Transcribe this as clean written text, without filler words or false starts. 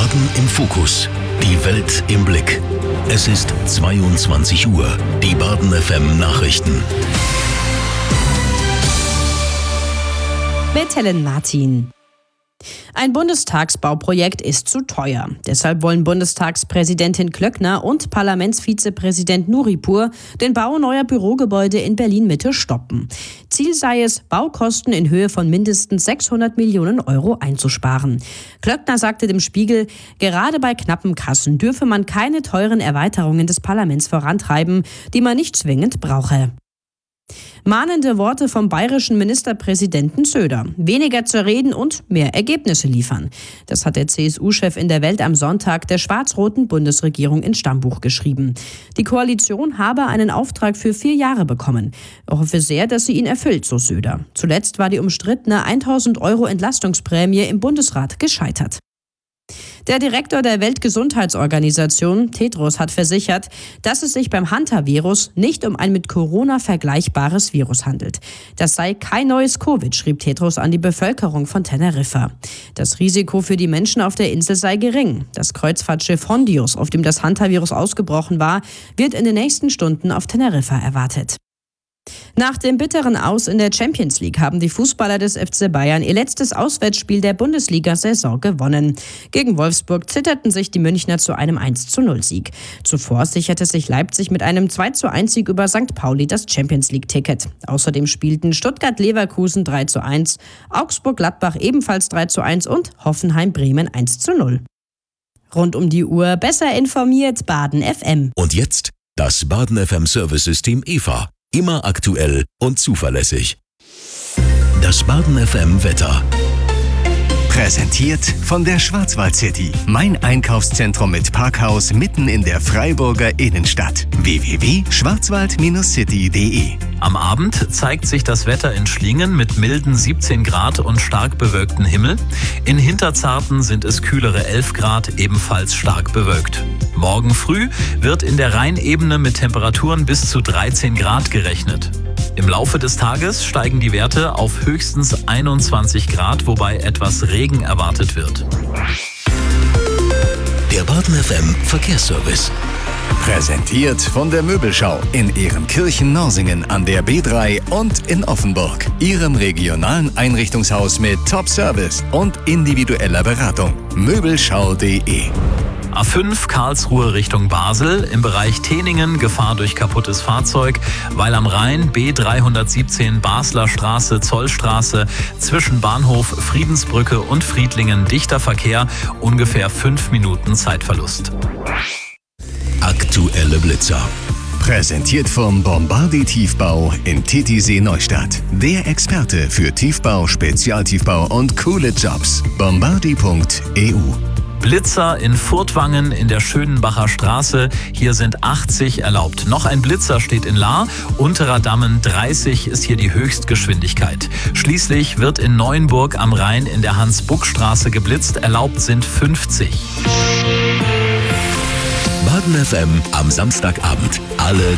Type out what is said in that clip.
Baden im Fokus. Die Welt im Blick. Es ist 22 Uhr. Die Baden FM Nachrichten. Mit Helen Martin. Ein Bundestagsbauprojekt ist zu teuer. Deshalb wollen Bundestagspräsidentin Klöckner und Parlamentsvizepräsident Nuripur den Bau neuer Bürogebäude in Berlin-Mitte stoppen. Ziel sei es, Baukosten in Höhe von mindestens 600 Millionen Euro einzusparen. Klöckner sagte dem Spiegel, gerade bei knappen Kassen dürfe man keine teuren Erweiterungen des Parlaments vorantreiben, die man nicht zwingend brauche. Mahnende Worte vom bayerischen Ministerpräsidenten Söder. Weniger zu reden und mehr Ergebnisse liefern. Das hat der CSU-Chef in der Welt am Sonntag der schwarz-roten Bundesregierung ins Stammbuch geschrieben. Die Koalition habe einen Auftrag für 4 Jahre bekommen. Er hoffe sehr, dass sie ihn erfüllt, so Söder. Zuletzt war die umstrittene 1.000 € Entlastungsprämie im Bundesrat gescheitert. Der Direktor der Weltgesundheitsorganisation, Tedros, hat versichert, dass es sich beim Hantavirus nicht um ein mit Corona vergleichbares Virus handelt. Das sei kein neues Covid, schrieb Tedros an die Bevölkerung von Teneriffa. Das Risiko für die Menschen auf der Insel sei gering. Das Kreuzfahrtschiff Hondius, auf dem das Hantavirus ausgebrochen war, wird in den nächsten Stunden auf Teneriffa erwartet. Nach dem bitteren Aus in der Champions League haben die Fußballer des FC Bayern ihr letztes Auswärtsspiel der Bundesliga-Saison gewonnen. Gegen Wolfsburg zitterten sich die Münchner zu einem 1:0-Sieg. Zuvor sicherte sich Leipzig mit einem 2:1-Sieg über St. Pauli das Champions-League-Ticket. Außerdem spielten Stuttgart-Leverkusen 3:1, Augsburg-Gladbach ebenfalls 3:1 und Hoffenheim-Bremen 1:0. Rund um die Uhr besser informiert Baden FM. Und jetzt das Baden FM Service-System EVA. Immer aktuell und zuverlässig. Das Baden FM Wetter. Präsentiert von der Schwarzwald City. Mein Einkaufszentrum mit Parkhaus mitten in der Freiburger Innenstadt. www.schwarzwald-city.de. Am Abend zeigt sich das Wetter in Schlingen mit milden 17 Grad und stark bewölktem Himmel. In Hinterzarten sind es kühlere 11 Grad, ebenfalls stark bewölkt. Morgen früh wird in der Rheinebene mit Temperaturen bis zu 13 Grad gerechnet. Im Laufe des Tages steigen die Werte auf höchstens 21 Grad, wobei etwas Regen erwartet wird. Der Baden FM Verkehrsservice. Präsentiert von der Möbelschau in Ehrenkirchen-Norsingen an der B3 und in Offenburg. Ihrem regionalen Einrichtungshaus mit Top-Service und individueller Beratung. Möbelschau.de. A5 Karlsruhe Richtung Basel, im Bereich Teningen Gefahr durch kaputtes Fahrzeug, weil am Rhein B317 Basler Straße, Zollstraße, zwischen Bahnhof Friedensbrücke und Friedlingen dichter Verkehr, ungefähr 5 Minuten Zeitverlust. Aktuelle Blitzer. Präsentiert vom Bombardi Tiefbau in Titisee Neustadt. Der Experte für Tiefbau, Spezialtiefbau und coole Jobs. Bombardi.eu. Blitzer in Furtwangen in der Schönenbacher Straße. Hier sind 80 erlaubt. Noch ein Blitzer steht in Lahr. Unterer Dammen 30 ist hier die Höchstgeschwindigkeit. Schließlich wird in Neuenburg am Rhein in der Hans-Buck-Straße geblitzt. Erlaubt sind 50. Baden FM am Samstagabend. Alle